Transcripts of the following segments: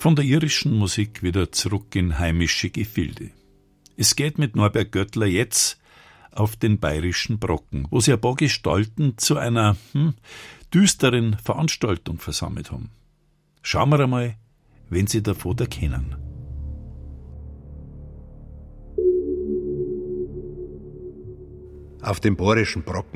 Von der irischen Musik wieder zurück in heimische Gefilde. Es geht mit Norbert Göttler jetzt auf den bayerischen Brocken, wo sie ein paar Gestalten zu einer düsteren Veranstaltung versammelt haben. Schauen wir einmal, wen sie davon erkennen. Auf dem bayerischen Brocken.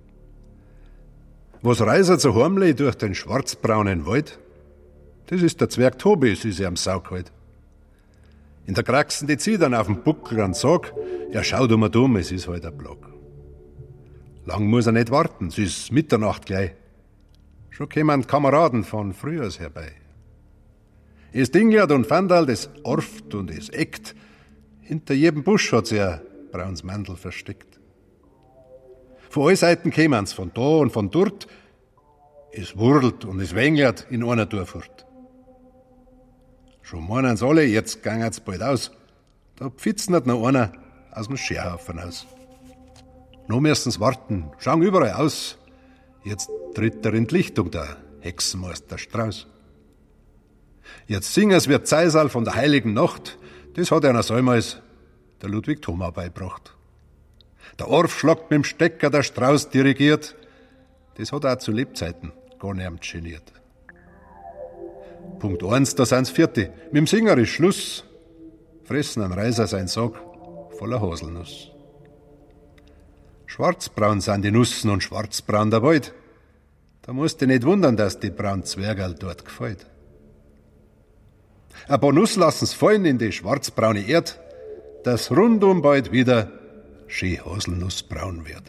Was reiset so heimlich durch den schwarzbraunen Wald? Das ist der Zwerg Tobi, ist sie am Sau kalt. In der Kraxen, die zieht dann auf den Buckel und sagt, ja, schaut dumm, es ist halt ein Block. Lang muss er nicht warten, es ist Mitternacht gleich. Schon kämen Kameraden von frühers herbei. Es dinglert und Fandal, das orft und es eckt. Hinter jedem Busch hat sie ein brauns Mandel versteckt. Von allen Seiten kämen's, von da und von dort. Es wurdelt und es wenglert in einer Durchfurt. Schon meinen's alle, jetzt gangen's bald aus. Da pfitznet noch einer aus dem Scherhaufen aus. Noch müssen's warten, schauen überall aus. Jetzt tritt der Entlichtung der Hexenmeister Strauß. Jetzt singen's wird Zeisal von der heiligen Nacht. Das hat einer salmals der Ludwig Thoma beibracht. Der Orf schlagt mit dem Stecker, der Strauß dirigiert. Das hat er auch zu Lebzeiten gar nicht geniert. Punkt 1, da sind's Vierte. Mit dem Singer ist Schluss. Fressen ein Reiser sein Sack voller Haselnuss. Schwarzbraun sind die Nussen und schwarzbraun der Wald. Da musst du nicht wundern, dass die braun Zwergerl dort gefällt. Ein paar Nuss lassen's fallen in die schwarzbraune Erd, dass rundum bald wieder schön haselnussbraun wird.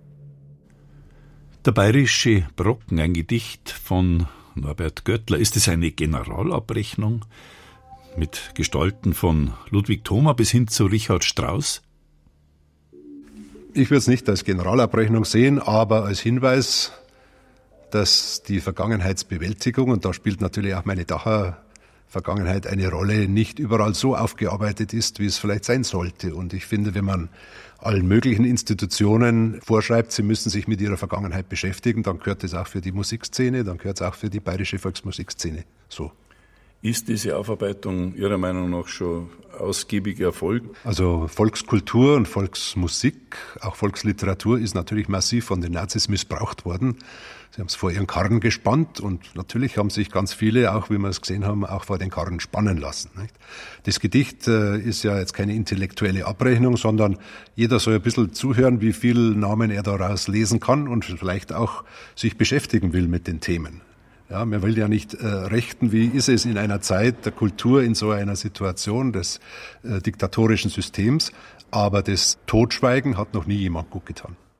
Der bayerische Brocken, ein Gedicht von Norbert Göttler. Ist es eine Generalabrechnung mit Gestalten von Ludwig Thoma bis hin zu Richard Strauss? Ich würde es nicht als Generalabrechnung sehen, aber als Hinweis, dass die Vergangenheitsbewältigung, und da spielt natürlich auch meine Dacher Vergangenheit eine Rolle, nicht überall so aufgearbeitet ist, wie es vielleicht sein sollte. Und ich finde, wenn man allen möglichen Institutionen vorschreibt, sie müssen sich mit ihrer Vergangenheit beschäftigen, dann gehört das auch für die Musikszene, dann gehört es auch für die bayerische Volksmusikszene so. Ist diese Aufarbeitung Ihrer Meinung nach schon ausgiebig erfolgt? Also Volkskultur und Volksmusik, auch Volksliteratur ist natürlich massiv von den Nazis missbraucht worden. Sie haben es vor ihren Karren gespannt und natürlich haben sich ganz viele, auch wie wir es gesehen haben, auch vor den Karren spannen lassen. Nicht? Das Gedicht ist ja jetzt keine intellektuelle Abrechnung, sondern jeder soll ein bisschen zuhören, wie viel Namen er daraus lesen kann und vielleicht auch sich beschäftigen will mit den Themen. Ja, man will ja nicht rechten, wie ist es in einer Zeit der Kultur in so einer Situation des diktatorischen Systems, aber das Totschweigen hat noch nie jemand gut getan.